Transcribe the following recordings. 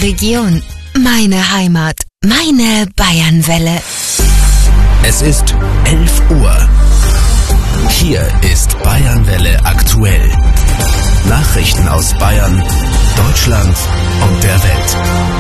Region, meine Heimat, meine Bayernwelle. Es ist 11 Uhr. Hier ist Bayernwelle aktuell. Nachrichten aus Bayern, Deutschland und der Welt.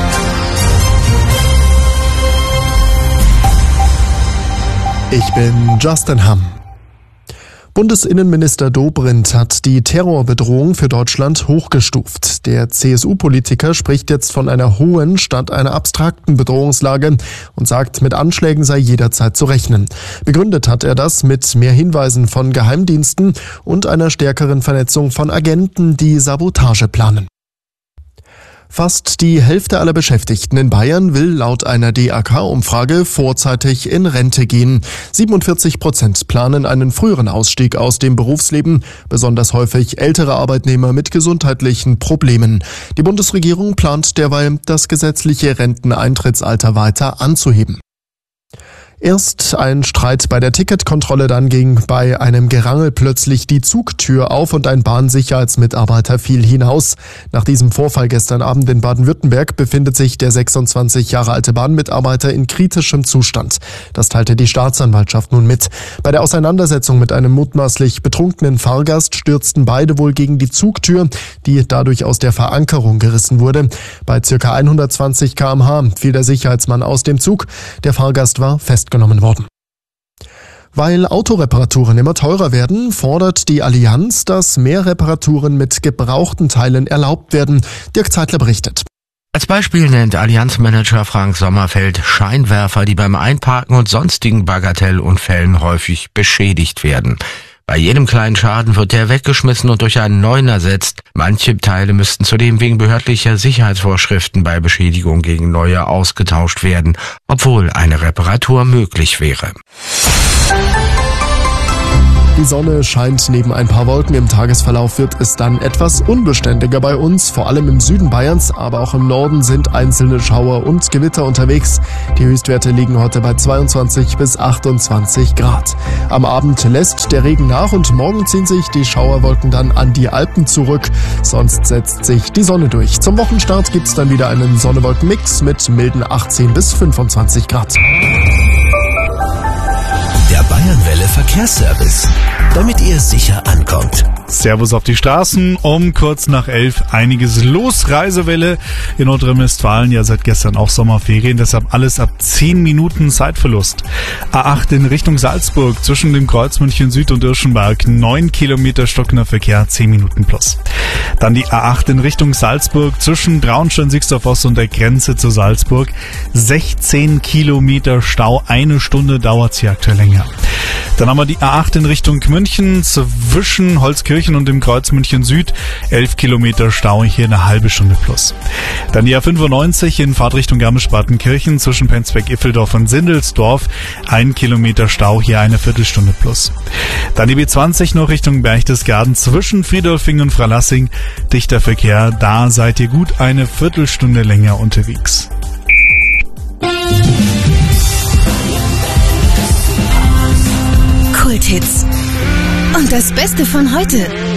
Ich bin Justin Hamm. Bundesinnenminister Dobrindt hat die Terrorbedrohung für Deutschland hochgestuft. Der CSU-Politiker spricht jetzt von einer hohen statt einer abstrakten Bedrohungslage und sagt, mit Anschlägen sei jederzeit zu rechnen. Begründet hat er das mit mehr Hinweisen von Geheimdiensten und einer stärkeren Vernetzung von Agenten, die Sabotage planen. Fast die Hälfte aller Beschäftigten in Bayern will laut einer DAK-Umfrage vorzeitig in Rente gehen. 47% planen einen früheren Ausstieg aus dem Berufsleben, besonders häufig ältere Arbeitnehmer mit gesundheitlichen Problemen. Die Bundesregierung plant derweil, das gesetzliche Renteneintrittsalter weiter anzuheben. Erst ein Streit bei der Ticketkontrolle, dann ging bei einem Gerangel plötzlich die Zugtür auf und ein Bahnsicherheitsmitarbeiter fiel hinaus. Nach diesem Vorfall gestern Abend in Baden-Württemberg befindet sich der 26 Jahre alte Bahnmitarbeiter in kritischem Zustand. Das teilte die Staatsanwaltschaft nun mit. Bei der Auseinandersetzung mit einem mutmaßlich betrunkenen Fahrgast stürzten beide wohl gegen die Zugtür, die dadurch aus der Verankerung gerissen wurde. Bei ca. 120 km/h fiel der Sicherheitsmann aus dem Zug. Der Fahrgast war festgenommen worden. Weil Autoreparaturen immer teurer werden, fordert die Allianz, dass mehr Reparaturen mit gebrauchten Teilen erlaubt werden. Dirk Zeitler berichtet. Als Beispiel nennt Allianzmanager Frank Sommerfeld Scheinwerfer, die beim Einparken und sonstigen Bagatellunfällen häufig beschädigt werden. Bei jedem kleinen Schaden wird der weggeschmissen und durch einen neuen ersetzt. Manche Teile müssten zudem wegen behördlicher Sicherheitsvorschriften bei Beschädigung gegen neue ausgetauscht werden, obwohl eine Reparatur möglich wäre. Die Sonne scheint neben ein paar Wolken. Im Tagesverlauf wird es dann etwas unbeständiger bei uns. Vor allem im Süden Bayerns, aber auch im Norden sind einzelne Schauer und Gewitter unterwegs. Die Höchstwerte liegen heute bei 22 bis 28 Grad. Am Abend lässt der Regen nach und morgen ziehen sich die Schauerwolken dann an die Alpen zurück. Sonst setzt sich die Sonne durch. Zum Wochenstart gibt's dann wieder einen Sonne-Wolken-Mix mit milden 18 bis 25 Grad. Der Bayernwelle Verkehrsservice, damit ihr sicher ankommt. Servus auf die Straßen, um kurz nach 11 einiges los. Reisewelle in Nordrhein-Westfalen, ja seit gestern auch Sommerferien, deshalb alles ab 10 Minuten Zeitverlust. A8 in Richtung Salzburg, zwischen dem Kreuz München Süd und Irschenberg, 9 Kilometer stockender Verkehr, 10 Minuten plus. Dann die A8 in Richtung Salzburg, zwischen Traunstein-Sixtorf-Ost und der Grenze zu Salzburg, 16 Kilometer Stau, 1 Stunde dauert sie aktuell länger. Dann haben wir die A8 in Richtung München, zwischen Holzkirchen und dem Kreuz München Süd, 11 Kilometer Stau, hier eine halbe Stunde plus. Dann die A95 in Fahrtrichtung Garmisch-Partenkirchen, zwischen Penzberg-Iffeldorf und Sindelsdorf, 1 Kilometer Stau, hier eine Viertelstunde plus. Dann die B20 noch Richtung Berchtesgaden, zwischen Friedolfing und Freilassing, dichter Verkehr, da seid ihr gut eine Viertelstunde länger unterwegs. Kulthits. Und das Beste von heute.